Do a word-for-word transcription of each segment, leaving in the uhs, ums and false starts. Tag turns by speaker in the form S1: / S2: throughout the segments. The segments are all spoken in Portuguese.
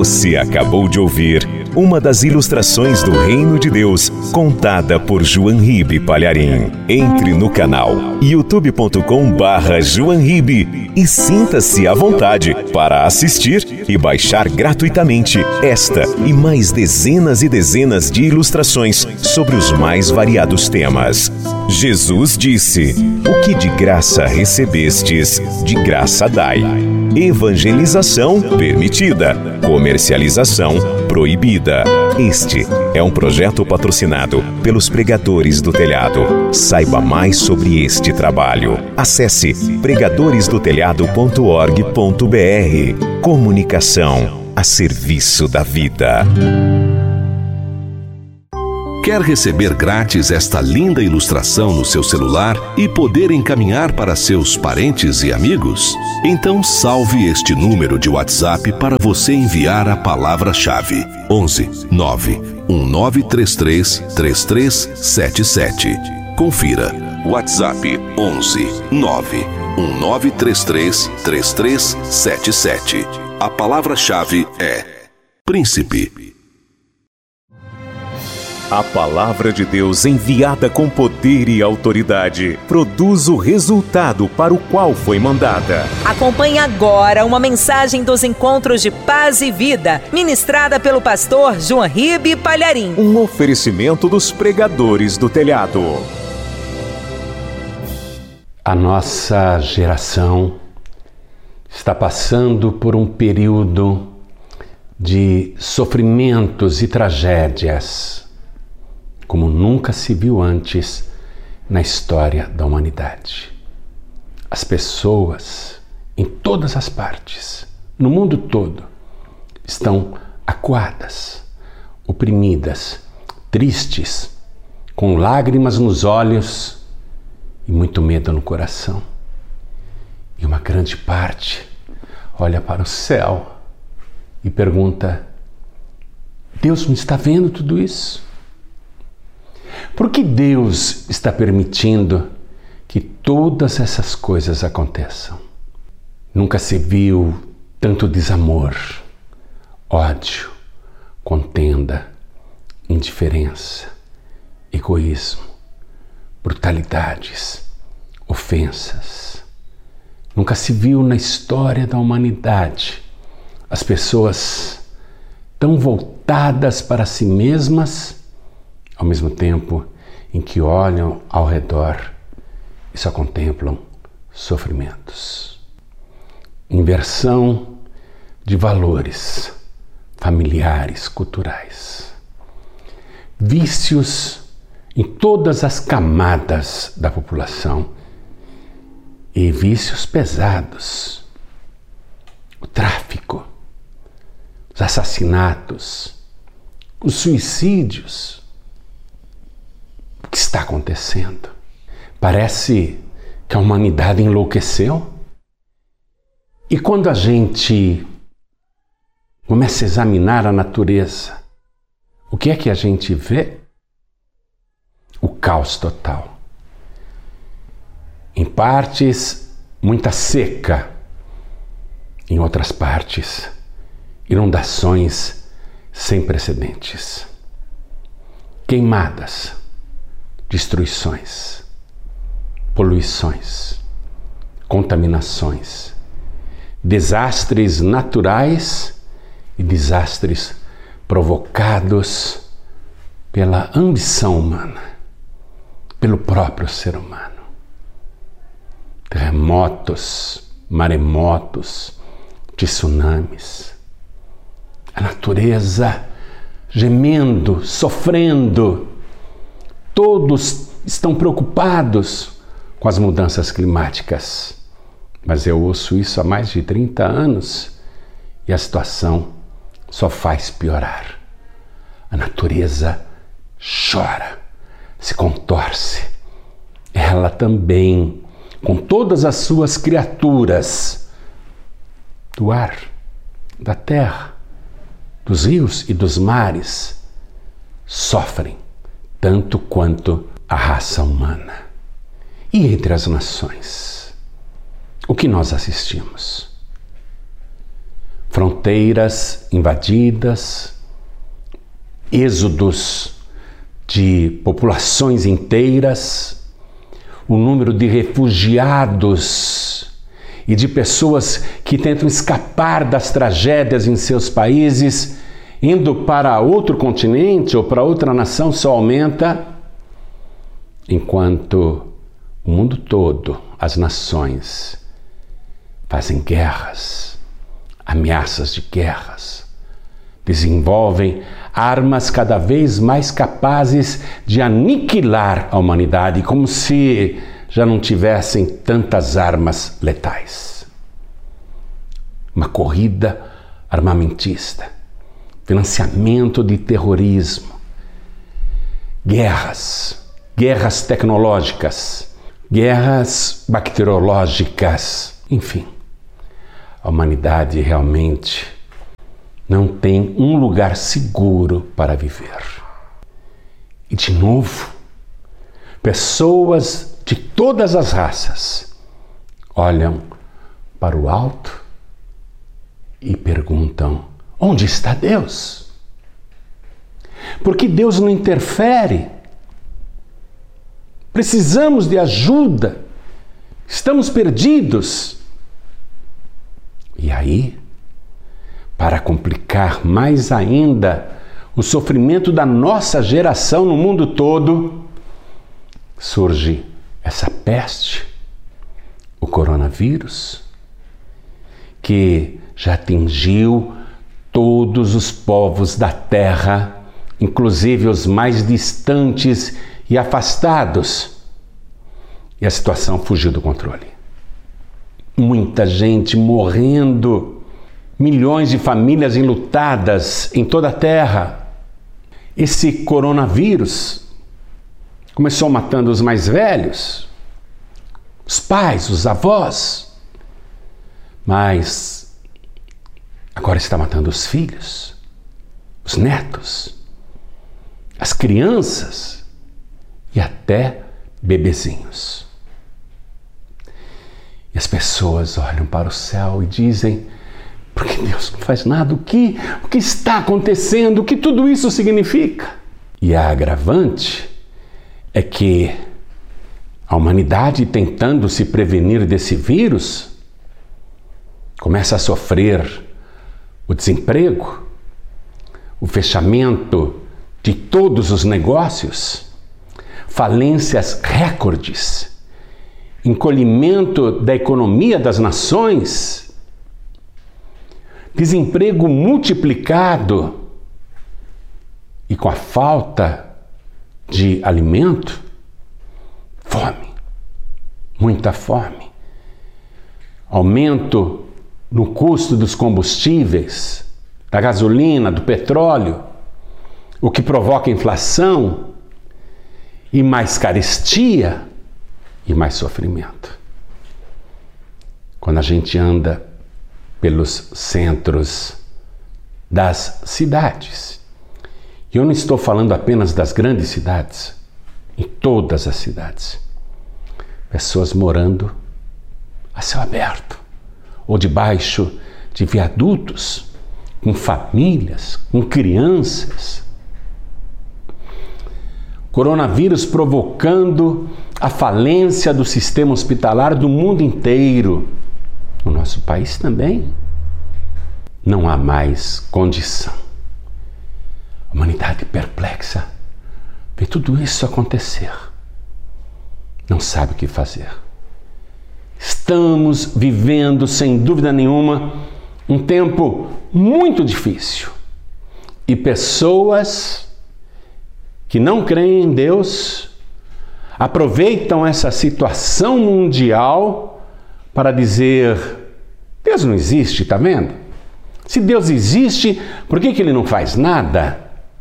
S1: Você acabou de ouvir uma das ilustrações do Reino de Deus, contada por João Ribe Palharim. Entre no canal youtube ponto com barra João Ribe e sinta-se à vontade para assistir e baixar gratuitamente esta e mais dezenas e dezenas de ilustrações sobre os mais variados temas. Jesus disse: "O que de graça recebestes, de graça dai." Evangelização permitida, comercialização proibida. Este é um projeto patrocinado pelos Pregadores do Telhado. Saiba mais sobre este trabalho. Acesse pregadores do telhado ponto org ponto br. Comunicação a serviço da vida.
S2: Quer receber grátis esta linda ilustração no seu celular e poder encaminhar para seus parentes e amigos? Então salve este número de WhatsApp para você enviar a palavra-chave: onze nove um nove três três três três sete sete. Confira. WhatsApp onze nove um nove três três três três sete sete. A palavra-chave é Príncipe.
S1: A palavra de Deus, enviada com poder e autoridade, produz o resultado para o qual foi mandada.
S3: Acompanhe agora uma mensagem dos Encontros de Paz e Vida, ministrada pelo pastor João Ribe Palharim.
S1: Um oferecimento dos Pregadores do Telhado.
S4: A nossa geração está passando por um período de sofrimentos e tragédias como nunca se viu antes na história da humanidade. As pessoas, em todas as partes, no mundo todo, estão acuadas, oprimidas, tristes, com lágrimas nos olhos e muito medo no coração. E uma grande parte olha para o céu e pergunta: Deus não está vendo tudo isso? Por que Deus está permitindo que todas essas coisas aconteçam? Nunca se viu tanto desamor, ódio, contenda, indiferença, egoísmo, brutalidades, ofensas. Nunca se viu na história da humanidade as pessoas tão voltadas para si mesmas, ao mesmo tempo em que olham ao redor e só contemplam sofrimentos. Inversão de valores familiares, culturais. Vícios em todas as camadas da população e vícios pesados. O tráfico, os assassinatos, os suicídios. O que está acontecendo? Parece que a humanidade enlouqueceu. E quando a gente começa a examinar a natureza, o que é que a gente vê? O caos total. Em partes, muita seca. Em outras partes, inundações sem precedentes. Queimadas, destruições, poluições, contaminações, desastres naturais e desastres provocados pela ambição humana, pelo próprio ser humano. Terremotos, maremotos, tsunamis. A natureza gemendo, sofrendo. Todos estão preocupados com as mudanças climáticas. Mas eu ouço isso há mais de trinta anos e a situação só faz piorar. A natureza chora, se contorce. Ela também, com todas as suas criaturas, do ar, da terra, dos rios e dos mares, sofrem tanto quanto a raça humana. E entre as nações, o que nós assistimos? fronteiras invadidas, êxodos de populações inteiras, o número de refugiados e de pessoas que tentam escapar das tragédias em seus países, indo para outro continente ou para outra nação, só aumenta, enquanto o mundo todo, as nações, fazem guerras, ameaças de guerras, desenvolvem armas cada vez mais capazes de aniquilar a humanidade, como se já não tivessem tantas armas letais. Uma corrida armamentista, financiamento de terrorismo, guerras, guerras tecnológicas, guerras bacteriológicas, enfim. A humanidade realmente não tem um lugar seguro para viver. E de novo, pessoas de todas as raças olham para o alto e perguntam: onde está Deus? Por que Deus não interfere? Precisamos de ajuda. Estamos perdidos. E aí, para complicar mais ainda o sofrimento da nossa geração no mundo todo, surge essa peste, o coronavírus, que já atingiu todos os povos da Terra, inclusive os mais distantes e afastados. E a situação fugiu do controle. Muita gente morrendo, milhões de famílias enlutadas em toda a Terra. Esse coronavírus começou matando os mais velhos, os pais, os avós, mas agora está matando os filhos, os netos, as crianças e até bebezinhos. E as pessoas olham para o céu e dizem: por que Deus não faz nada? O que, o que está acontecendo? O que tudo isso significa? E a agravante é que a humanidade, tentando se prevenir desse vírus, começa a sofrer o desemprego, o fechamento de todos os negócios, falências recordes, encolhimento da economia das nações, desemprego multiplicado e com a falta de alimento, fome, muita fome, aumento no custo dos combustíveis, da gasolina, do petróleo, o que provoca inflação e mais carestia e mais sofrimento. Quando a gente anda pelos centros das cidades, e eu não estou falando apenas das grandes cidades, em todas as cidades, pessoas morando a céu aberto, ou debaixo de viadutos, com famílias, com crianças. Coronavírus provocando a falência do sistema hospitalar do mundo inteiro. No nosso país também. Não há mais condição. A humanidade perplexa vê tudo isso acontecer. Não sabe o que fazer. Estamos vivendo, sem dúvida nenhuma, um tempo muito difícil. E pessoas que não creem em Deus aproveitam essa situação mundial para dizer: Deus não existe, tá vendo? Se Deus existe, por que que Ele não faz nada?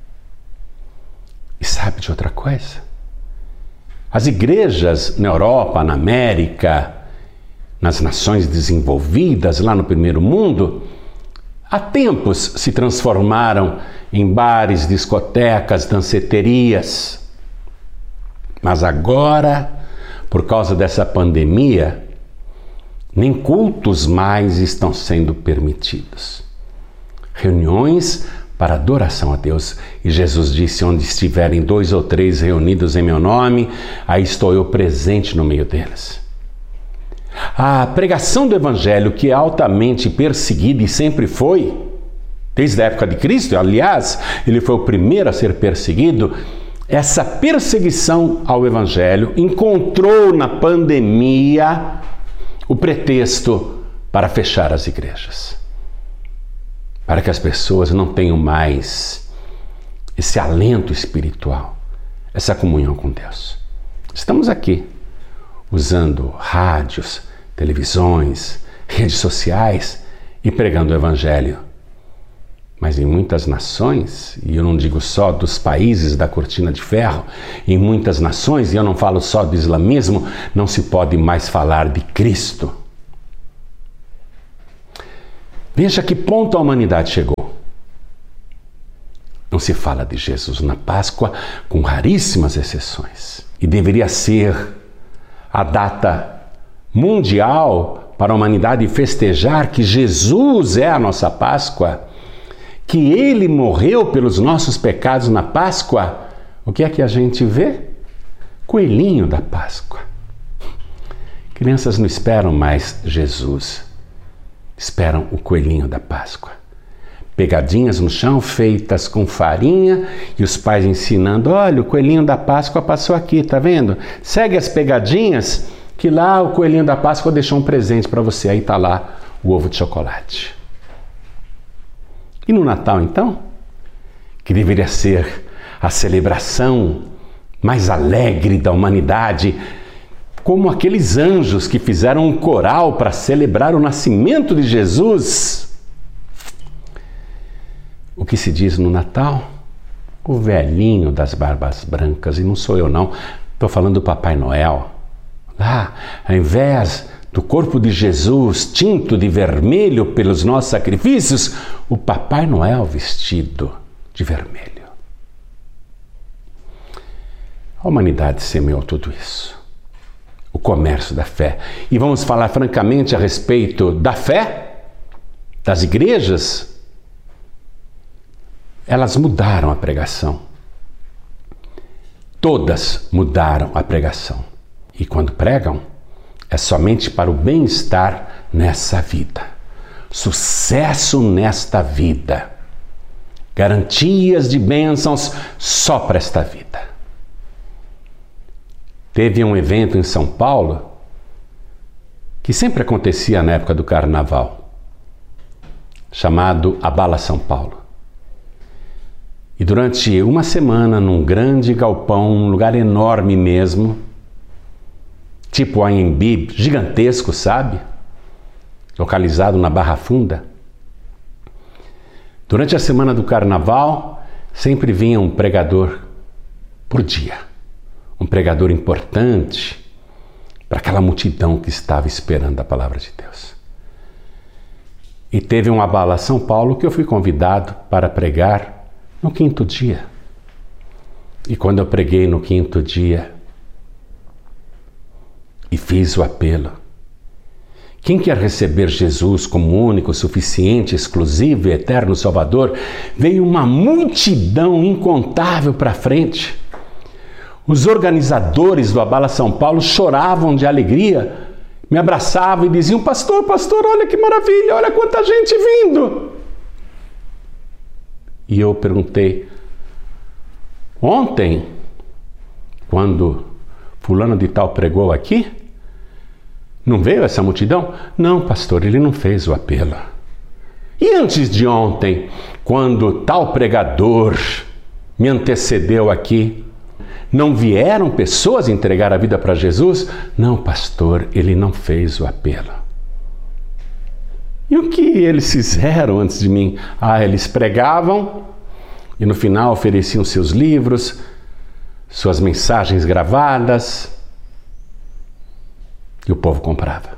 S4: E sabe de outra coisa? As igrejas na Europa, na América, nas nações desenvolvidas, lá no primeiro mundo, há tempos se transformaram em bares, discotecas, danceterias. Mas agora, por causa dessa pandemia, nem cultos mais estão sendo permitidos. reuniões para adoração a Deus. E Jesus disse, onde estiverem dois ou três reunidos em meu nome, aí estou eu presente no meio deles. A pregação do Evangelho, que é altamente perseguida e sempre foi, desde a época de Cristo, aliás, ele foi o primeiro a ser perseguido, essa perseguição ao Evangelho encontrou na pandemia o pretexto para fechar as igrejas. Para que as pessoas não tenham mais esse alento espiritual, essa comunhão com Deus. Estamos aqui, usando rádios, televisões, redes sociais e pregando o Evangelho. Mas em muitas nações, e eu não digo só dos países da cortina de ferro, em muitas nações, e eu não falo só do islamismo, não se pode mais falar de Cristo. Veja que ponto a humanidade chegou. Não se fala de Jesus na Páscoa, com raríssimas exceções. E deveria ser a data mundial para a humanidade festejar que Jesus é a nossa Páscoa, que Ele morreu pelos nossos pecados na Páscoa. O que é que a gente vê? Coelhinho da Páscoa. Crianças não esperam mais Jesus, esperam o coelhinho da Páscoa. Pegadinhas no chão feitas com farinha e os pais ensinando, olha, o coelhinho da Páscoa passou aqui, tá vendo? Segue as pegadinhas que lá o coelhinho da Páscoa deixou um presente para você, aí tá lá o ovo de chocolate. E no Natal, então, que deveria ser a celebração mais alegre da humanidade, como aqueles anjos que fizeram um coral para celebrar o nascimento de Jesus. O que se diz no Natal? O velhinho das barbas brancas, e não sou eu não, estou falando do Papai Noel. Lá, ao invés do corpo de Jesus tinto de vermelho pelos nossos sacrifícios, o Papai Noel vestido de vermelho. A humanidade semeou tudo isso. O comércio da fé. E vamos falar francamente a respeito da fé, das igrejas. Elas mudaram a pregação. Todas mudaram a pregação. E quando pregam, é somente para o bem-estar nessa vida. Sucesso nesta vida. Garantias de bênçãos só para esta vida. Teve um evento em São Paulo que sempre acontecia na época do carnaval, chamado Abala São Paulo. E durante uma semana, num grande galpão, um lugar enorme mesmo, tipo A M B, gigantesco, sabe? Localizado na Barra Funda. Durante a semana do carnaval, sempre vinha um pregador por dia. Um pregador importante para aquela multidão que estava esperando a palavra de Deus. E teve um Abala São Paulo que eu fui convidado para pregar no quinto dia. E quando eu preguei no quinto dia e fiz o apelo, quem quer receber Jesus como único, suficiente, exclusivo e eterno Salvador, veio uma multidão incontável para frente. Os organizadores do Abala São Paulo choravam de alegria, me abraçavam e diziam, pastor, pastor, olha que maravilha, olha quanta gente vindo. E eu perguntei, ontem, quando fulano de tal pregou aqui, não veio essa multidão? Não, pastor, ele não fez o apelo. E antes de ontem, quando tal pregador me antecedeu aqui, não vieram pessoas entregar a vida para Jesus? Não, pastor, ele não fez o apelo. E o que eles fizeram antes de mim? Ah, eles pregavam e no final ofereciam seus livros, suas mensagens gravadas, e o povo comprava.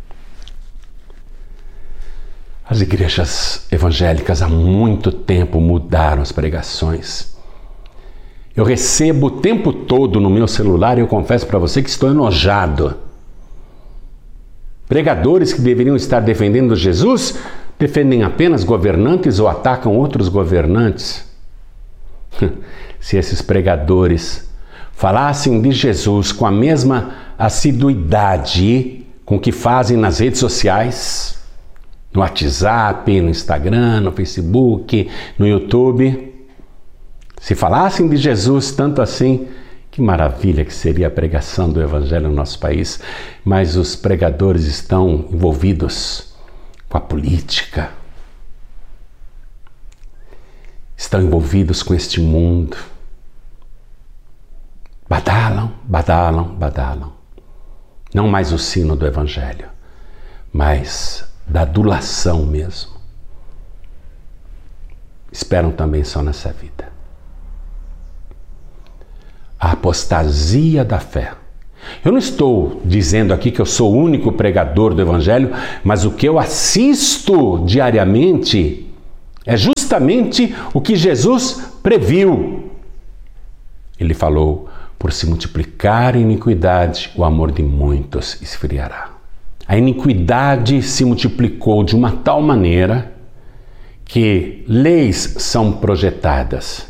S4: As igrejas evangélicas há muito tempo mudaram as pregações. Eu recebo o tempo todo no meu celular e eu confesso para você que estou enojado. Pregadores que deveriam estar defendendo Jesus defendem apenas governantes ou atacam outros governantes. Se esses pregadores falassem de Jesus com a mesma assiduidade com que fazem nas redes sociais, no WhatsApp, no Instagram, no Facebook, no YouTube, se falassem de Jesus tanto assim, que maravilha que seria a pregação do Evangelho no nosso país. Mas os pregadores estão envolvidos com a política, estão envolvidos com este mundo. Badalam, badalam, badalam. Não mais o sino do Evangelho, mas da adulação mesmo. Esperam também só nessa vida. A apostasia da fé. Eu não estou dizendo aqui que eu sou o único pregador do Evangelho, mas o que eu assisto diariamente é justamente o que Jesus previu. Ele falou: por se multiplicar a iniquidade, o amor de muitos esfriará. A iniquidade se multiplicou de uma tal maneira que leis são projetadas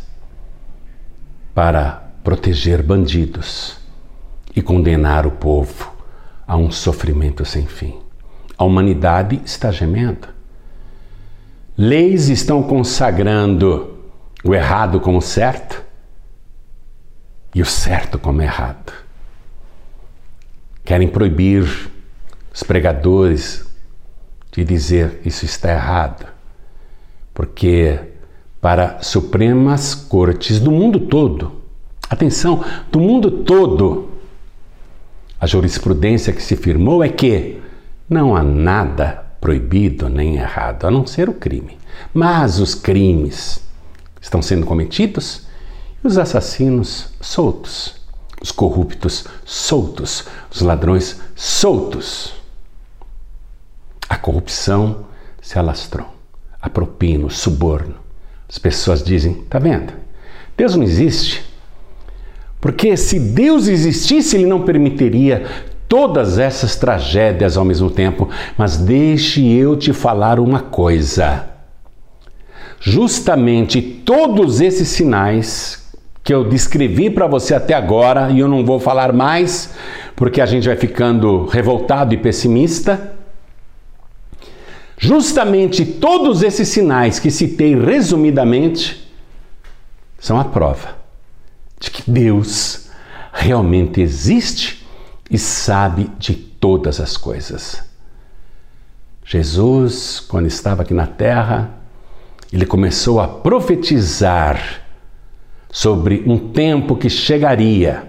S4: para proteger bandidos e condenar o povo a um sofrimento sem fim. A humanidade está gemendo. Leis estão consagrando o errado como certo e o certo como errado. Querem proibir os pregadores de dizer isso está errado, porque para supremas cortes do mundo todo, atenção, do mundo todo, a jurisprudência que se firmou é que não há nada proibido nem errado, a não ser o crime. Mas os crimes estão sendo cometidos e os assassinos soltos, os corruptos soltos, os ladrões soltos. A corrupção se alastrou, a propina, o suborno. As pessoas dizem: tá vendo? Deus não existe. Porque se Deus existisse, Ele não permitiria todas essas tragédias ao mesmo tempo. Mas deixe eu te falar uma coisa. Justamente todos esses sinais que eu descrevi para você até agora, e eu não vou falar mais, porque a gente vai ficando revoltado e pessimista. Justamente todos esses sinais que citei resumidamente são a prova de que Deus realmente existe e sabe de todas as coisas. Jesus, quando estava aqui na terra, ele começou a profetizar sobre um tempo que chegaria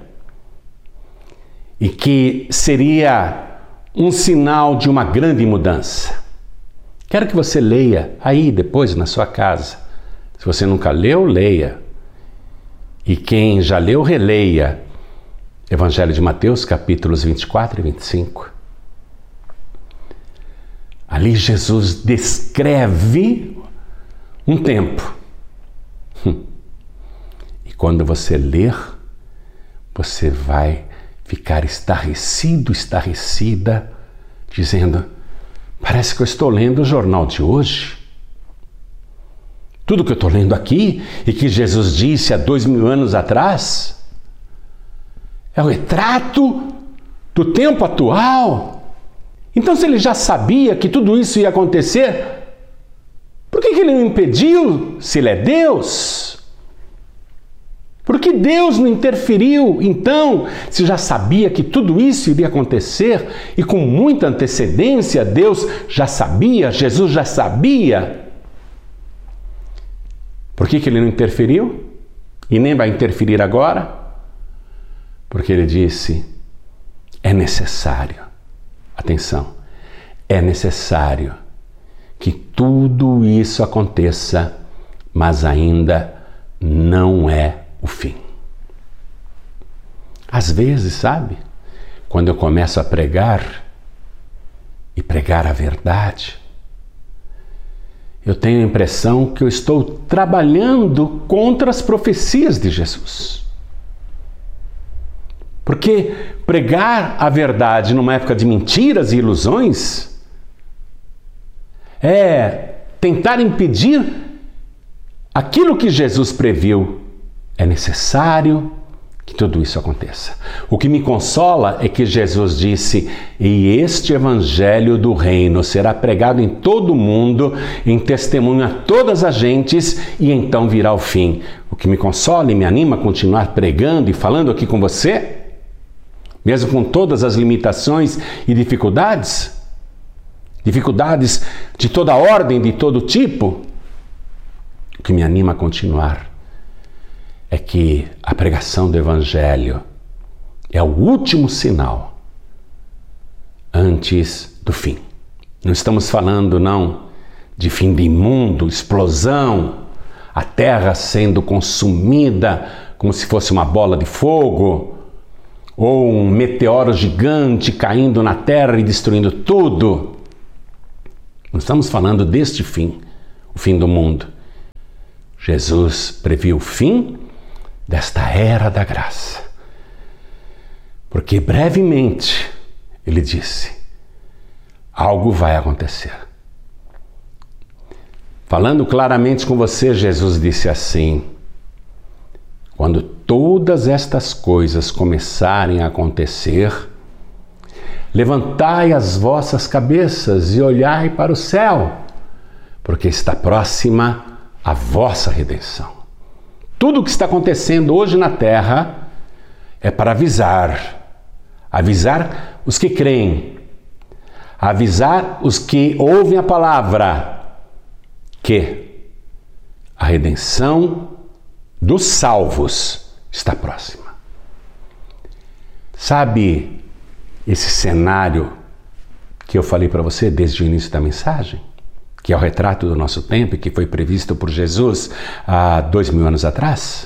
S4: e que seria um sinal de uma grande mudança. Quero que você leia aí depois na sua casa. Se você nunca leu, leia. E quem já leu, releia. Evangelho de Mateus, capítulos vinte e quatro e vinte e cinco. Ali Jesus descreve um tempo. E quando você ler, você vai ficar estarrecido, estarrecida, dizendo: parece que eu estou lendo o jornal de hoje. Tudo que eu estou lendo aqui e que Jesus disse há dois mil anos atrás é o retrato do tempo atual. Então, se ele já sabia que tudo isso ia acontecer, por que, que ele não impediu, se ele é Deus? Por que Deus não interferiu, então, se já sabia que tudo isso iria acontecer e com muita antecedência Deus já sabia, Jesus já sabia? Por que, que ele não interferiu? E nem vai interferir agora? Porque ele disse: é necessário, atenção, é necessário que tudo isso aconteça, mas ainda não é o fim. Às vezes, sabe, quando eu começo a pregar, e pregar a verdade, eu tenho a impressão que eu estou trabalhando contra as profecias de Jesus. Porque pregar a verdade numa época de mentiras e ilusões é tentar impedir aquilo que Jesus previu, é necessário que tudo isso aconteça. O que me consola é que Jesus disse: e este evangelho do reino será pregado em todo o mundo, em testemunho a todas as gentes, e então virá o fim. O que me consola e me anima a continuar pregando e falando aqui com você, mesmo com todas as limitações e dificuldades, dificuldades de toda ordem, de todo tipo, o que me anima a continuar é que a pregação do Evangelho é o último sinal antes do fim. Não estamos falando, não, de fim de mundo, explosão, a terra sendo consumida como se fosse uma bola de fogo, ou um meteoro gigante caindo na terra e destruindo tudo. Não estamos falando deste fim, o fim do mundo. Jesus previu o fim desta era da graça. Porque brevemente, ele disse, algo vai acontecer. Falando claramente com você, Jesus disse assim: quando todas estas coisas começarem a acontecer, levantai as vossas cabeças e olhai para o céu, porque está próxima a vossa redenção. Tudo o que está acontecendo hoje na terra é para avisar, avisar os que creem, avisar os que ouvem a palavra, que a redenção dos salvos está próxima. Sabe esse cenário que eu falei para você desde o início da mensagem? Que é o retrato do nosso tempo e que foi previsto por Jesus há dois mil anos atrás?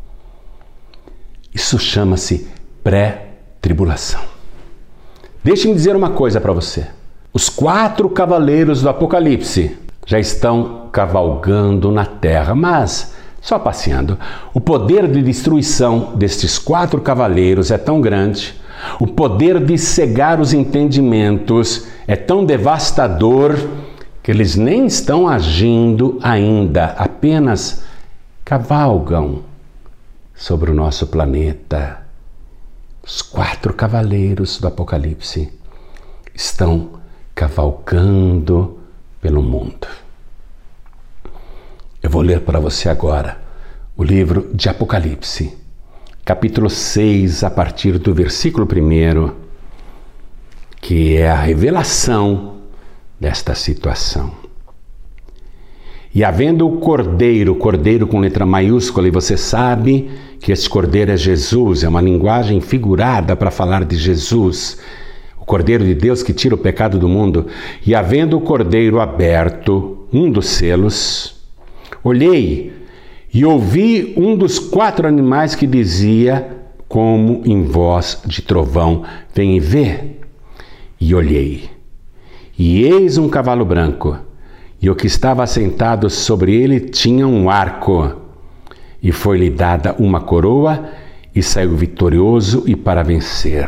S4: Isso chama-se pré-tribulação. Deixe-me dizer uma coisa para você. Os quatro cavaleiros do Apocalipse já estão cavalgando na terra, mas só passeando. O poder de destruição destes quatro cavaleiros é tão grande, o poder de cegar os entendimentos é tão devastador, que eles nem estão agindo ainda, apenas cavalgam sobre o nosso planeta. Os quatro cavaleiros do Apocalipse estão cavalgando pelo mundo. Eu vou ler para você agora o livro de Apocalipse, capítulo seis, a partir do versículo primeiro, que é a revelação desta situação. E havendo o cordeiro, cordeiro com letra maiúscula, e você sabe que esse cordeiro é Jesus, é uma linguagem figurada para falar de Jesus, o cordeiro de Deus que tira o pecado do mundo. E havendo o cordeiro aberto, um dos selos, olhei e ouvi um dos quatro animais que dizia, como em voz de trovão: vem e vê. E olhei, e eis um cavalo branco, e o que estava sentado sobre ele tinha um arco, e foi-lhe dada uma coroa, e saiu vitorioso e para vencer.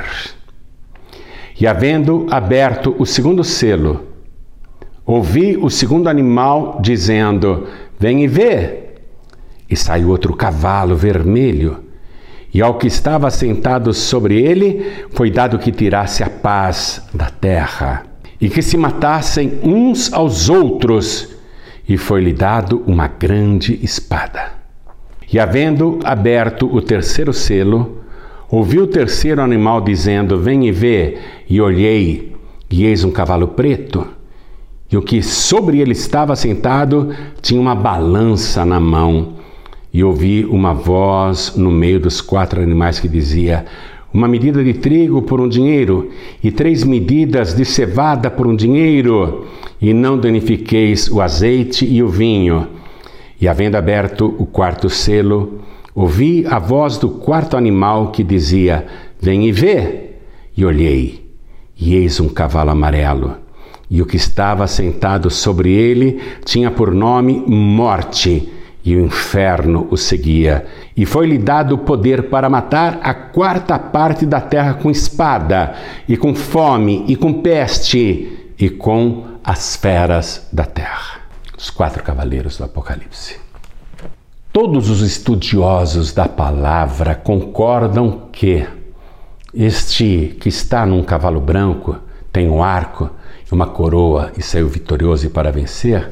S4: E havendo aberto o segundo selo, ouvi o segundo animal dizendo: vem e vê. E saiu outro cavalo vermelho, e ao que estava sentado sobre ele foi dado que tirasse a paz da terra, e que se matassem uns aos outros, e foi-lhe dado uma grande espada. E havendo aberto o terceiro selo, ouvi o terceiro animal dizendo: vem e vê. E olhei, e eis um cavalo preto, e o que sobre ele estava sentado tinha uma balança na mão. E ouvi uma voz no meio dos quatro animais que dizia: uma medida de trigo por um dinheiro, e três medidas de cevada por um dinheiro, e não danifiqueis o azeite e o vinho. E havendo aberto o quarto selo, ouvi a voz do quarto animal que dizia: vem e vê. E olhei, e eis um cavalo amarelo, e o que estava sentado sobre ele tinha por nome Morte, e o inferno o seguia. E foi-lhe dado o poder para matar a quarta parte da terra com espada, e com fome, e com peste, e com as feras da terra. os quatro cavaleiros do Apocalipse. Todos os estudiosos da palavra concordam que este que está num cavalo branco, tem um arco e uma coroa e saiu vitorioso para vencer,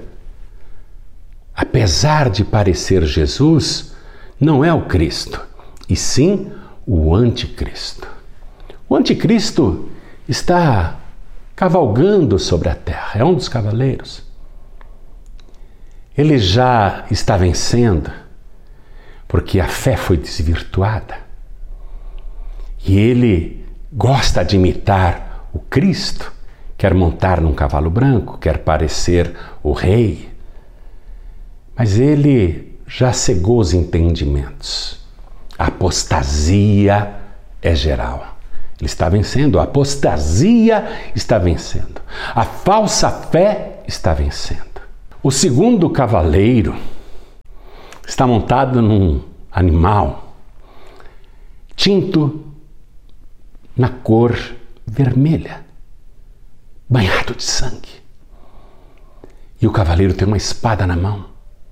S4: apesar de parecer Jesus, não é o Cristo, e sim o Anticristo. O Anticristo está cavalgando sobre a terra, é um dos cavaleiros. Ele já está vencendo, porque a fé foi desvirtuada. E ele gosta de imitar o Cristo, quer montar num cavalo branco, quer parecer o rei. Mas ele já cegou os entendimentos. A apostasia é geral. Ele está vencendo, a apostasia está vencendo. A falsa fé está vencendo. O segundo cavaleiro está montado num animal tinto na cor vermelha, banhado de sangue. E o cavaleiro tem uma espada na mão.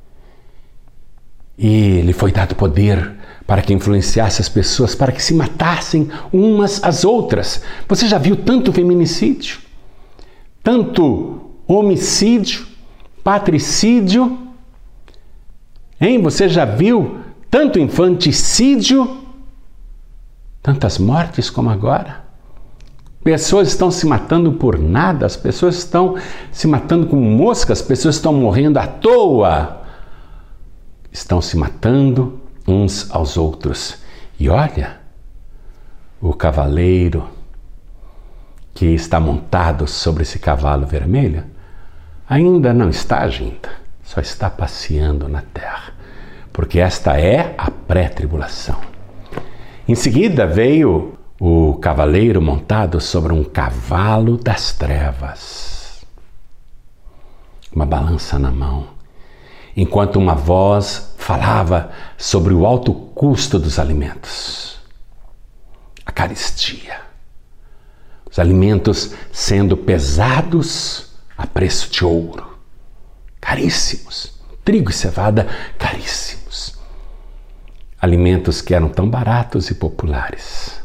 S4: E lhe foi dado poder para que influenciasse as pessoas, para que se matassem umas às outras. Você já viu tanto feminicídio, tanto homicídio, patricídio? Hein? Você já viu tanto infanticídio, tantas mortes como agora? Pessoas estão se matando por nada, as pessoas estão se matando como moscas, as pessoas estão morrendo à toa. Estão se matando uns aos outros. E olha, o cavaleiro que está montado sobre esse cavalo vermelho ainda não está agindo, só está passeando na terra, porque esta é a pré-tribulação. Em seguida veio o cavaleiro montado sobre um cavalo das trevas, uma balança na mão, enquanto uma voz falava sobre o alto custo dos alimentos, a carestia, os alimentos sendo pesados a preço de ouro, caríssimos, trigo e cevada caríssimos, alimentos que eram tão baratos e populares.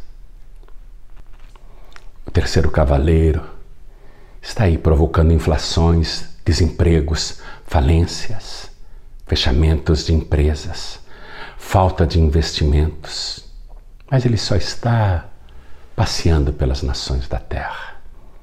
S4: O terceiro cavaleiro está aí provocando inflações, desempregos, falências, fechamentos de empresas, falta de investimentos, mas ele só está passeando pelas nações da terra.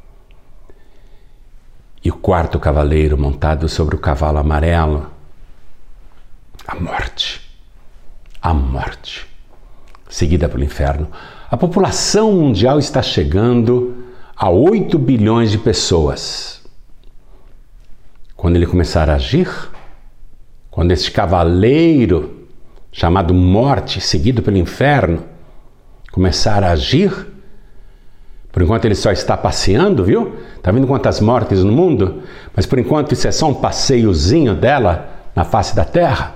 S4: E o quarto cavaleiro montado sobre o cavalo amarelo, a morte, a morte, seguida pelo inferno. A população mundial está chegando a oito bilhões de pessoas. Quando ele começar a agir, quando este cavaleiro chamado morte, seguido pelo inferno, começar a agir, por enquanto ele só está passeando, viu? Está vendo quantas mortes no mundo? Mas por enquanto isso é só um passeiozinho dela na face da terra.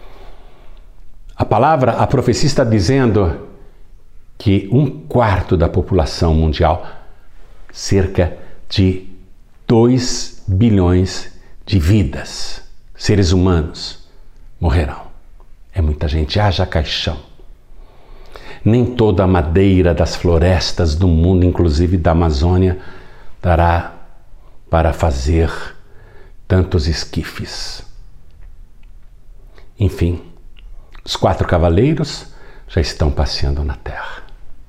S4: A palavra, a profecia está dizendo que um quarto da população mundial, cerca de dois bilhões de vidas, seres humanos, morrerão. É muita gente, haja caixão. Nem toda a madeira das florestas do mundo, inclusive da Amazônia, dará para fazer tantos esquifes. Enfim, os quatro cavaleiros já estão passeando na terra.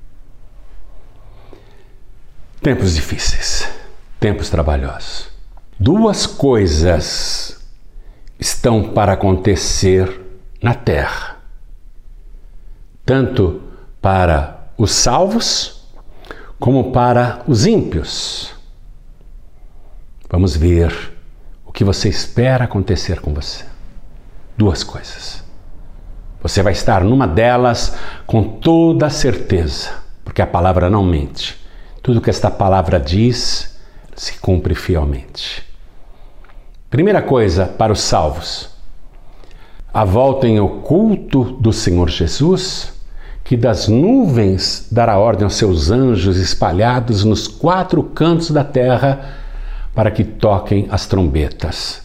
S4: Tempos difíceis, tempos trabalhosos. Duas coisas estão para acontecer na terra, tanto para os salvos como para os ímpios. Vamos ver o que você espera acontecer com você. Duas coisas. Você vai estar numa delas com toda a certeza, porque a palavra não mente. Tudo que esta palavra diz se cumpre fielmente. Primeira coisa para os salvos: a volta em oculto do Senhor Jesus, que das nuvens dará ordem aos seus anjos espalhados nos quatro cantos da terra para que toquem as trombetas.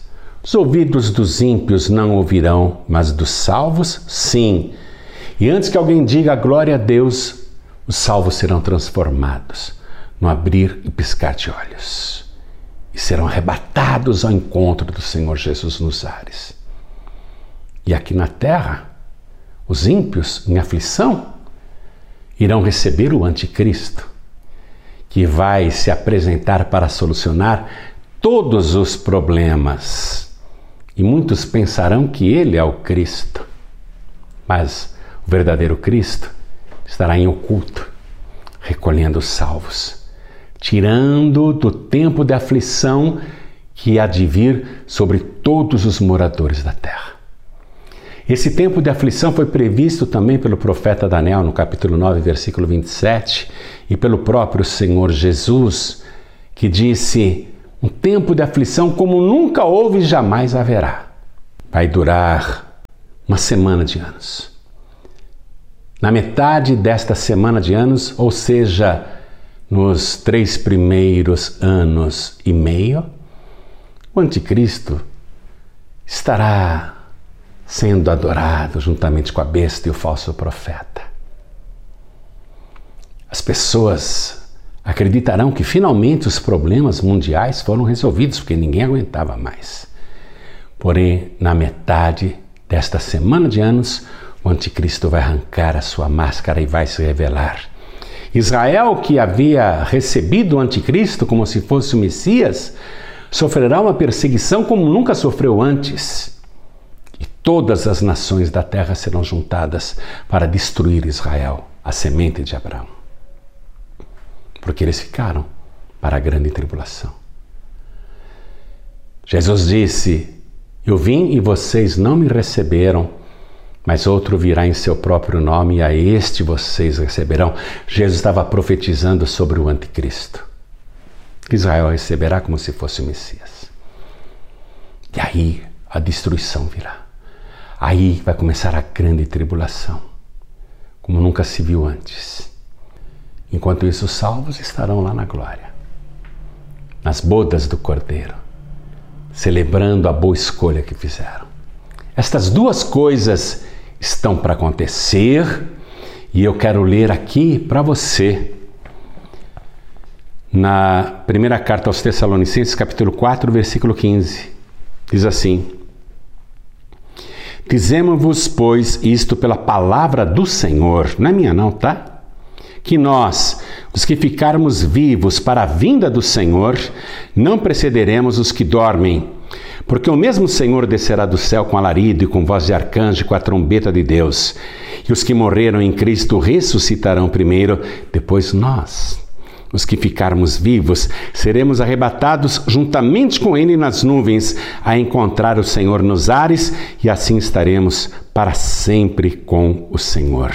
S4: Os ouvidos dos ímpios não ouvirão, mas dos salvos, sim. E antes que alguém diga glória a Deus, os salvos serão transformados no abrir e piscar de olhos. E serão arrebatados ao encontro do Senhor Jesus nos ares. E aqui na terra, os ímpios em aflição irão receber o anticristo, que vai se apresentar para solucionar todos os problemas. E muitos pensarão que ele é o Cristo. Mas o verdadeiro Cristo estará em oculto, recolhendo os salvos, tirando do tempo de aflição que há de vir sobre todos os moradores da terra. Esse tempo de aflição foi previsto também pelo profeta Daniel no capítulo nove, versículo vinte e sete, e pelo próprio Senhor Jesus, que disse: um tempo de aflição como nunca houve e jamais haverá. Vai durar uma semana de anos. Na metade desta semana de anos, ou seja, nos três primeiros anos e meio, o anticristo estará sendo adorado juntamente com a besta e o falso profeta. As pessoas acreditarão que finalmente os problemas mundiais foram resolvidos, porque ninguém aguentava mais. Porém, na metade desta semana de anos, o anticristo vai arrancar a sua máscara e vai se revelar. Israel, que havia recebido o anticristo como se fosse o Messias, sofrerá uma perseguição como nunca sofreu antes. E todas as nações da terra serão juntadas para destruir Israel, a semente de Abraão. Porque eles ficaram para a grande tribulação. Jesus disse: eu vim e vocês não me receberam, mas outro virá em seu próprio nome e a este vocês receberão. Jesus estava profetizando sobre o anticristo, que Israel receberá como se fosse o Messias. E aí a destruição virá. Aí vai começar a grande tribulação, como nunca se viu antes. Enquanto isso, os salvos estarão lá na glória, nas bodas do Cordeiro, celebrando a boa escolha que fizeram. Estas duas coisas estão para acontecer e eu quero ler aqui para você, na primeira carta aos Tessalonicenses, capítulo quatro, versículo quinze. Diz assim: dizemos-vos, pois, isto pela palavra do Senhor, não é minha não, tá? Que nós, os que ficarmos vivos para a vinda do Senhor, não precederemos os que dormem. Porque o mesmo Senhor descerá do céu com alarido e com voz de arcanjo e com a trombeta de Deus. E os que morreram em Cristo ressuscitarão primeiro, depois nós, os que ficarmos vivos, seremos arrebatados juntamente com Ele nas nuvens, a encontrar o Senhor nos ares, e assim estaremos para sempre com o Senhor.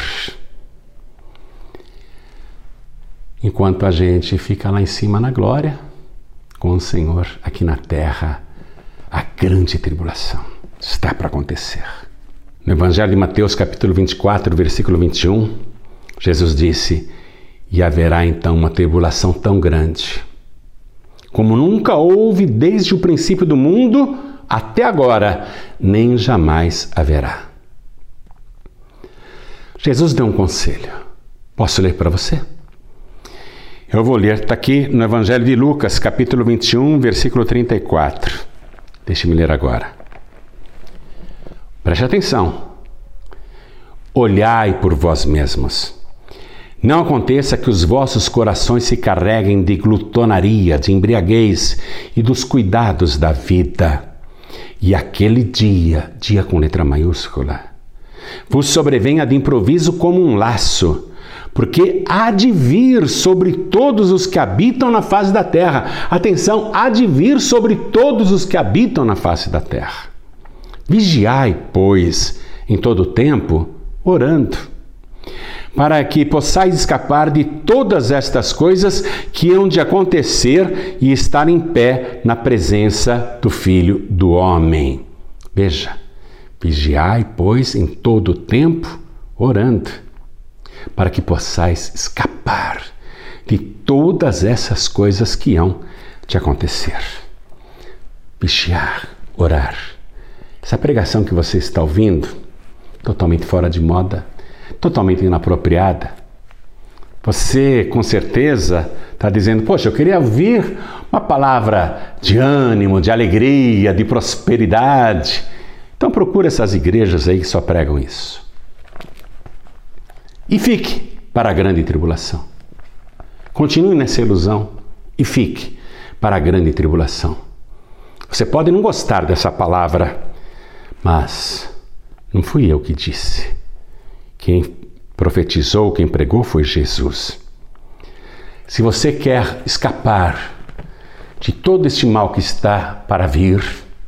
S4: Enquanto a gente fica lá em cima na glória, com o Senhor aqui na terra, a grande tribulação está para acontecer. No Evangelho de Mateus, capítulo vinte e quatro, versículo vinte e um, Jesus disse: e haverá então uma tribulação tão grande, como nunca houve desde o princípio do mundo até agora, nem jamais haverá. Jesus deu um conselho. Posso ler para você? Eu vou ler, está aqui no Evangelho de Lucas, capítulo vinte e um, versículo trinta e quatro. Deixe-me ler agora. Preste atenção. Olhai por vós mesmos. Não aconteça que os vossos corações se carreguem de glutonaria, de embriaguez e dos cuidados da vida. E aquele dia, dia com letra maiúscula, vos sobrevenha de improviso como um laço, porque há de vir sobre todos os que habitam na face da terra. Atenção, há de vir sobre todos os que habitam na face da terra. Vigiai, pois, em todo o tempo, orando, para que possais escapar de todas estas coisas que hão de acontecer e estar em pé na presença do Filho do Homem. Veja, vigiai, pois, em todo o tempo, orando, para que possais escapar de todas essas coisas que hão de acontecer. Vigiar, orar. Essa pregação que você está ouvindo, totalmente fora de moda, totalmente inapropriada. Você, com certeza, está dizendo, poxa, eu queria ouvir uma palavra de ânimo, de alegria, de prosperidade. Então procura essas igrejas aí que só pregam isso. E fique para a grande tribulação. Continue nessa ilusão e fique para a grande tribulação. Você pode não gostar dessa palavra, mas não fui eu que disse. Quem profetizou, quem pregou foi Jesus. Se você quer escapar de todo este mal que está para vir,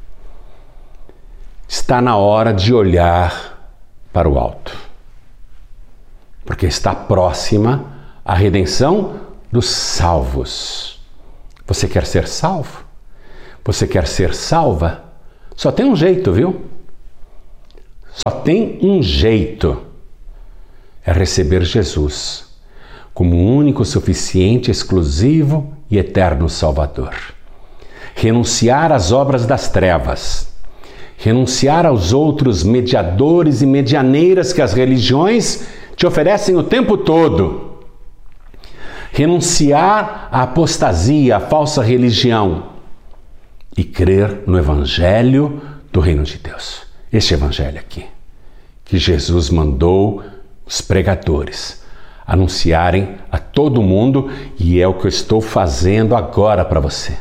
S4: está na hora de olhar para o alto. Porque está próxima a redenção dos salvos. Você quer ser salvo? Você quer ser salva? Só tem um jeito, viu? Só tem um jeito. É receber Jesus como o único, suficiente, exclusivo e eterno Salvador. Renunciar às obras das trevas. Renunciar aos outros mediadores e medianeiras que as religiões te oferecem o tempo todo. Renunciar à apostasia, à falsa religião e crer no Evangelho do Reino de Deus. Este Evangelho aqui, que Jesus mandou os pregadores anunciarem a todo mundo, e é o que eu estou fazendo agora para você.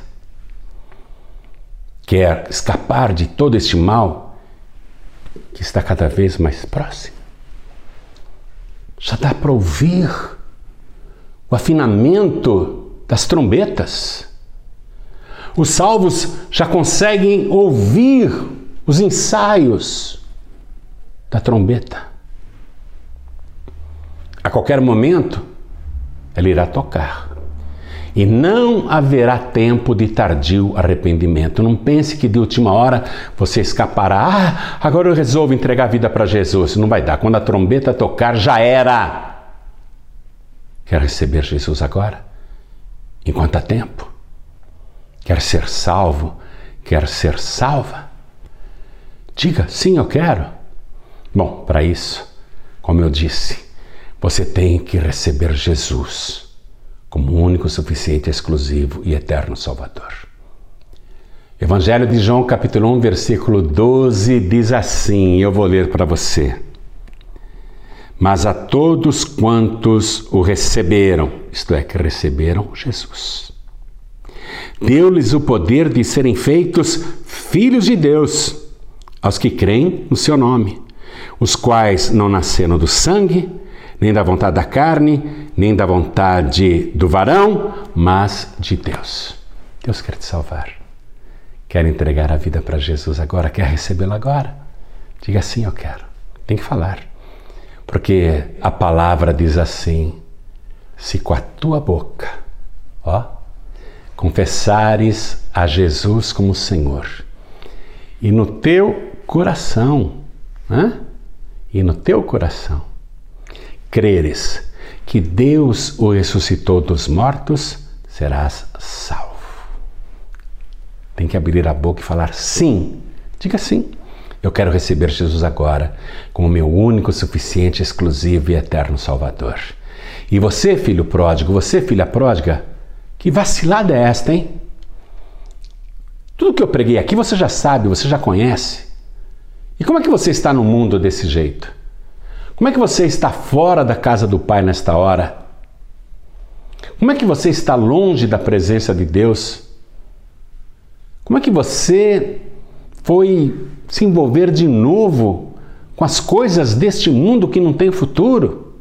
S4: Quer escapar de todo este mal que está cada vez mais próximo? Já dá para ouvir o afinamento das trombetas. Os salvos já conseguem ouvir os ensaios da trombeta. A qualquer momento, ela irá tocar. E não haverá tempo de tardio arrependimento. Não pense que de última hora você escapará. Ah, agora eu resolvo entregar a vida para Jesus. Não vai dar. Quando a trombeta tocar, já era. Quer receber Jesus agora? Enquanto há tempo. Quer ser salvo? Quer ser salva? Diga, sim, eu quero. Bom, para isso, como eu disse, você tem que receber Jesus como único, suficiente, exclusivo e eterno Salvador. Evangelho de João, capítulo um, versículo doze, diz assim, eu vou ler para você. Mas a todos quantos o receberam, isto é, que receberam Jesus, deu-lhes o poder de serem feitos filhos de Deus, aos que creem no seu nome, os quais não nasceram do sangue, nem da vontade da carne, nem da vontade do varão, mas de Deus. Deus quer te salvar. Quer entregar a vida para Jesus agora? Quer recebê-lo agora? Diga sim, eu quero. Tem que falar. Porque a palavra diz assim, se com a tua boca, ó, confessares a Jesus como Senhor, e no teu coração, né? e no teu coração, creres que Deus o ressuscitou dos mortos, serás salvo. Tem que abrir a boca e falar sim. Diga sim. Eu quero receber Jesus agora como meu único, suficiente, exclusivo e eterno Salvador. E você, filho pródigo, você, filha pródiga, que vacilada é esta, hein? Tudo que eu preguei aqui você já sabe, você já conhece. E como é que você está no mundo desse jeito? Como é que você está fora da casa do Pai nesta hora? Como é que você está longe da presença de Deus? Como é que você foi se envolver de novo com as coisas deste mundo que não tem futuro?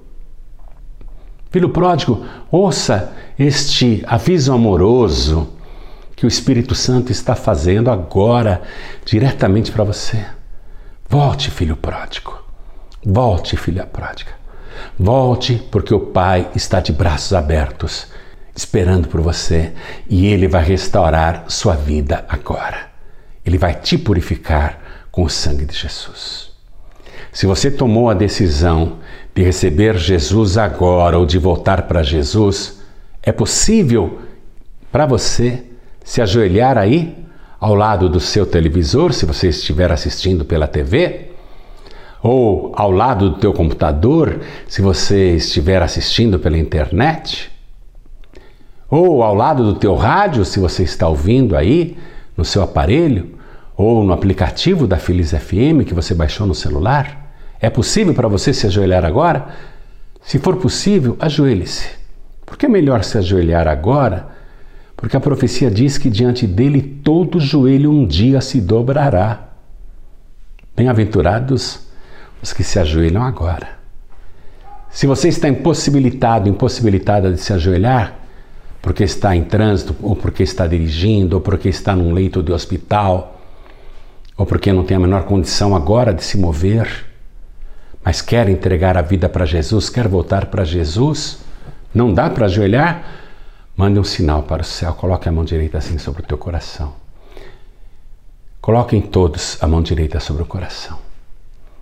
S4: Filho pródigo, ouça este aviso amoroso que o Espírito Santo está fazendo agora diretamente para você. Volte, filho pródigo. Volte, filha pródiga. Volte, porque o Pai está de braços abertos, esperando por você, e Ele vai restaurar sua vida agora. Ele vai te purificar com o sangue de Jesus. Se você tomou a decisão de receber Jesus agora ou de voltar para Jesus, é possível para você se ajoelhar aí ao lado do seu televisor, se você estiver assistindo pela T V, ou ao lado do teu computador, se você estiver assistindo pela internet, ou ao lado do teu rádio, se você está ouvindo aí no seu aparelho, ou no aplicativo da Feliz F M que você baixou no celular. É possível para você se ajoelhar agora? Se for possível, ajoelhe-se. Por que é melhor se ajoelhar agora? Porque a profecia diz que diante dele todo joelho um dia se dobrará. Bem-aventurados os que se ajoelham agora. Se você está impossibilitado, impossibilitada de se ajoelhar, porque está em trânsito, ou porque está dirigindo, ou porque está num leito de hospital, ou porque não tem a menor condição agora de se mover, mas quer entregar a vida para Jesus, quer voltar para Jesus, não dá para ajoelhar? Mande um sinal para o céu, coloque a mão direita assim sobre o teu coração. Coloquem todos a mão direita sobre o coração.